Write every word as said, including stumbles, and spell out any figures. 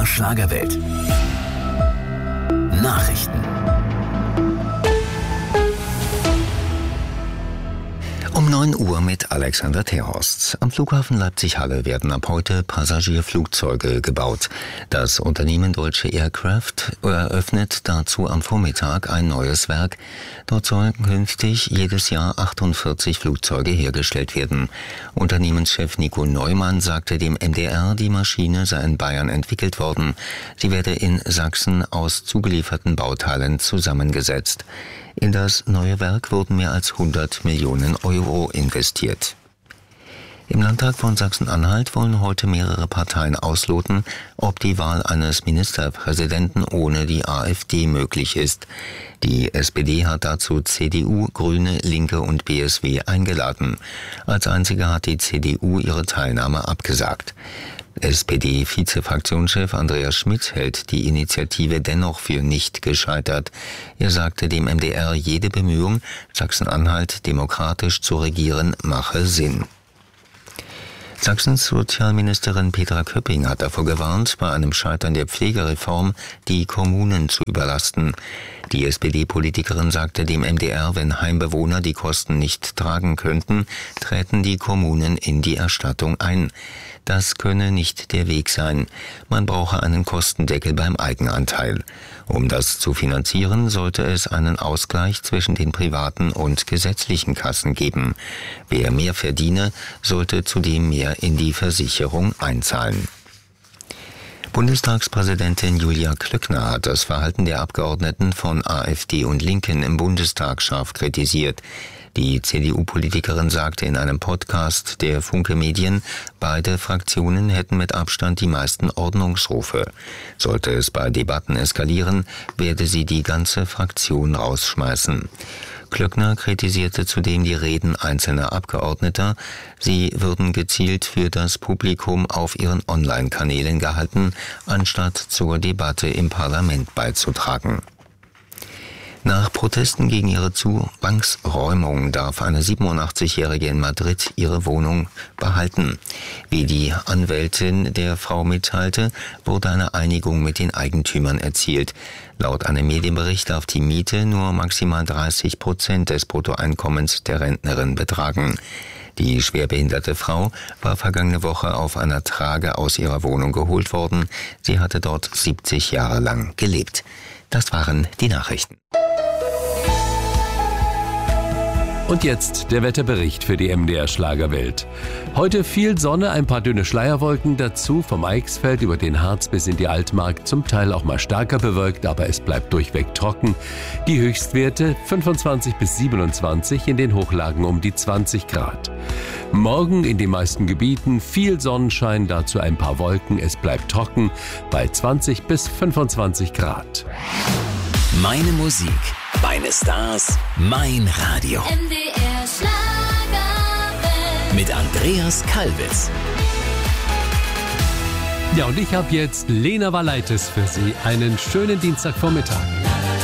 R Schlagerwelt. Nachrichten. Um neun Uhr mit Alexander Terhorst. Am Flughafen Leipzig-Halle werden ab heute Passagierflugzeuge gebaut. Das Unternehmen Deutsche Aircraft eröffnet dazu am Vormittag ein neues Werk. Dort sollen künftig jedes Jahr achtundvierzig Flugzeuge hergestellt werden. Unternehmenschef Nico Neumann sagte dem M D R, die Maschine sei in Bayern entwickelt worden. Sie werde in Sachsen aus zugelieferten Bauteilen zusammengesetzt. In das neue Werk wurden mehr als hundert Millionen Euro investiert. Im Landtag von Sachsen-Anhalt wollen heute mehrere Parteien ausloten, ob die Wahl eines Ministerpräsidenten ohne die AfD möglich ist. Die S P D hat dazu C D U, Grüne, Linke und B S W eingeladen. Als einzige hat die C D U ihre Teilnahme abgesagt. S P D-Vizefraktionschef Andreas Schmidt hält die Initiative dennoch für nicht gescheitert. Er sagte dem M D R, jede Bemühung, Sachsen-Anhalt demokratisch zu regieren, mache Sinn. Sachsens Sozialministerin Petra Köpping hat davor gewarnt, bei einem Scheitern der Pflegereform die Kommunen zu überlasten. Die S P D-Politikerin sagte dem M D R, wenn Heimbewohner die Kosten nicht tragen könnten, träten die Kommunen in die Erstattung ein. Das könne nicht der Weg sein. Man brauche einen Kostendeckel beim Eigenanteil. Um das zu finanzieren, sollte es einen Ausgleich zwischen den privaten und gesetzlichen Kassen geben. Wer mehr verdiene, sollte zudem mehr in die Versicherung einzahlen. Bundestagspräsidentin Julia Klöckner hat das Verhalten der Abgeordneten von AfD und Linken im Bundestag scharf kritisiert. Die C D U-Politikerin sagte in einem Podcast der Funke Medien, beide Fraktionen hätten mit Abstand die meisten Ordnungsrufe. Sollte es bei Debatten eskalieren, werde sie die ganze Fraktion rausschmeißen. Klöckner kritisierte zudem die Reden einzelner Abgeordneter. Sie würden gezielt für das Publikum auf ihren Online-Kanälen gehalten, anstatt zur Debatte im Parlament beizutragen. Nach Protesten gegen ihre Zwangsräumung darf eine siebenundachtzigjährige in Madrid ihre Wohnung behalten. Wie die Anwältin der Frau mitteilte, wurde eine Einigung mit den Eigentümern erzielt. Laut einem Medienbericht darf die Miete nur maximal dreißig Prozent des Bruttoeinkommens der Rentnerin betragen. Die schwerbehinderte Frau war vergangene Woche auf einer Trage aus ihrer Wohnung geholt worden. Sie hatte dort siebzig Jahre lang gelebt. Das waren die Nachrichten. Und jetzt der Wetterbericht für die M D R Schlagerwelt. Heute viel Sonne, ein paar dünne Schleierwolken dazu, vom Eichsfeld über den Harz bis in die Altmark, zum Teil auch mal stärker bewölkt, aber es bleibt durchweg trocken. Die Höchstwerte fünfundzwanzig bis siebenundzwanzig, in den Hochlagen um die zwanzig Grad. Morgen in den meisten Gebieten viel Sonnenschein, dazu ein paar Wolken, es bleibt trocken bei zwanzig bis fünfundzwanzig Grad. Meine Musik, meine Stars, mein Radio. M D R Schlagerwelt. Mit Andreas Kalbitz. Ja, und ich habe jetzt Lena Valaitis für Sie. Einen schönen Dienstagvormittag.